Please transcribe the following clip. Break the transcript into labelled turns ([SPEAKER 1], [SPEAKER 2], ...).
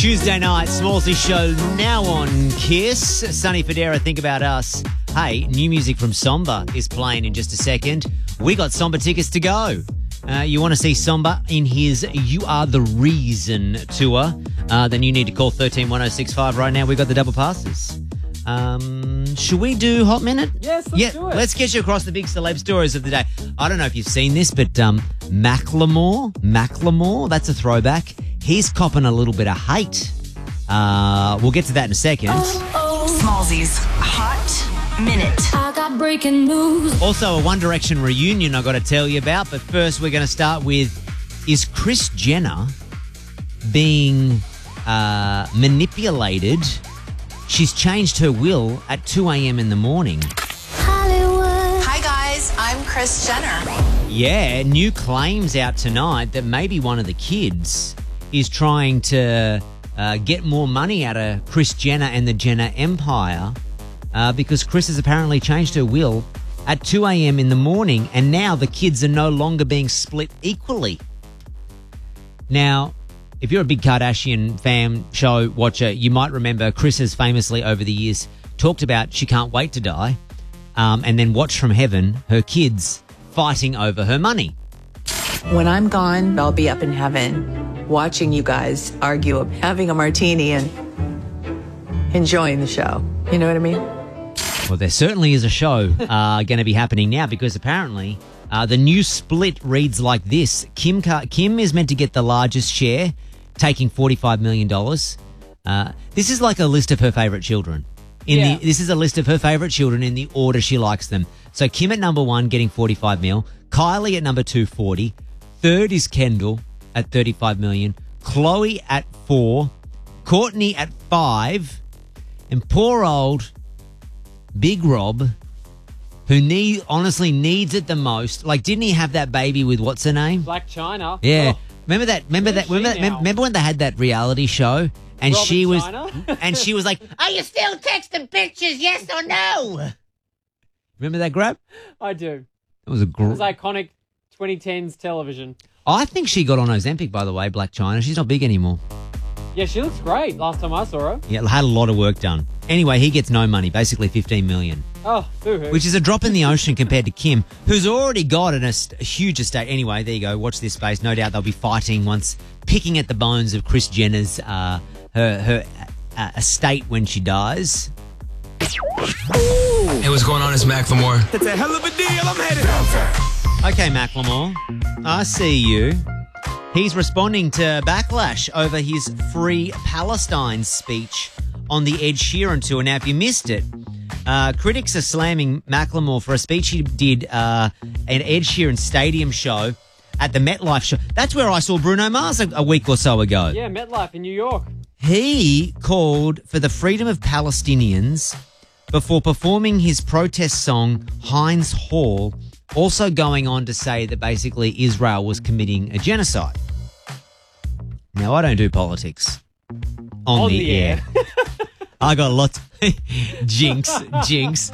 [SPEAKER 1] Tuesday night, Smallsy Show now on Kiss. Sonny Fodera, Think About Us. Hey, new music from Somba is playing in just a second. We got Somba tickets to go. You want to see Somba in his You Are the Reason tour, then you need to call 131065 right now. We've got the double passes. Should we do Hot Minute?
[SPEAKER 2] Yes, let's do it.
[SPEAKER 1] Let's get you across the big celeb stories of the day. I don't know if you've seen this, but Macklemore, that's a throwback. He's copping a little bit of hate. We'll get to that in a second.
[SPEAKER 3] Smallsy's Hot Minute.
[SPEAKER 4] I got breaking news.
[SPEAKER 1] Also, a One Direction reunion I've got to tell you about. But first, we're going to start with, is Kris Jenner being manipulated? She's changed her will at 2 a.m. in the morning.
[SPEAKER 4] Hollywood.
[SPEAKER 3] Hi, guys. I'm Kris Jenner.
[SPEAKER 1] Yeah, new claims out tonight that maybe one of the kids is trying to get more money out of Kris Jenner and the Jenner empire because Kris has apparently changed her will at 2 a.m. in the morning, and now the kids are no longer being split equally. Now, if you're a big Kardashian fan show watcher, you might remember Kris has famously over the years talked about she can't wait to die and then watch from heaven her kids fighting over her money.
[SPEAKER 5] When I'm gone, I'll be up in heaven watching you guys argue, having a martini and enjoying the show. You know what I mean?
[SPEAKER 1] Well, there certainly is a show going to be happening now because apparently the new split reads like this. Kim is meant to get the largest share, taking $45 million. This is like a list of her favourite children. This is a list of her favourite children in the order she likes them. So Kim at number 1 getting 45 mil, Kylie at number 2, 40. Third is Kendall at 35 million, Khloe at 4, Courtney at 5, and poor old Big Rob, who honestly needs it the most. Like, didn't he have that baby with what's her name?
[SPEAKER 2] Black China.
[SPEAKER 1] Yeah.
[SPEAKER 2] Oh,
[SPEAKER 1] Remember that? Remember when they had that reality show and
[SPEAKER 2] Robin
[SPEAKER 1] she was
[SPEAKER 2] China?
[SPEAKER 1] and she was like, "Are you still texting bitches? Yes or no?" Remember that grab?
[SPEAKER 2] I do.
[SPEAKER 1] It was a
[SPEAKER 2] It was iconic 2010s television.
[SPEAKER 1] I think she got on Ozempic, by the way, Black China. She's not big anymore.
[SPEAKER 2] Yeah, she looks great last time I saw her.
[SPEAKER 1] Yeah, had a lot of work done. Anyway, he gets no money, basically 15 million.
[SPEAKER 2] Oh, boo-hoo.
[SPEAKER 1] Which is a drop in the ocean compared to Kim, who's already got a huge estate. Anyway, there you go. Watch this space. No doubt they'll be fighting once, picking at the bones of Kris Jenner's her estate when she dies.
[SPEAKER 6] Hey, what's going on? It's Macklemore.
[SPEAKER 7] It's a hell of a deal. I'm headed downtown.
[SPEAKER 1] Okay, Macklemore, I see you. He's responding to backlash over his Free Palestine speech on the Ed Sheeran tour. Now, if you missed it, critics are slamming Macklemore for a speech he did at Ed Sheeran stadium show at the MetLife show. That's where I saw Bruno Mars a week or so ago.
[SPEAKER 2] Yeah, MetLife in New York.
[SPEAKER 1] He called for the freedom of Palestinians before performing his protest song, Heinz Hall, also going on to say that basically Israel was committing a genocide. Now, I don't do politics on the air. I got lots. Jinx.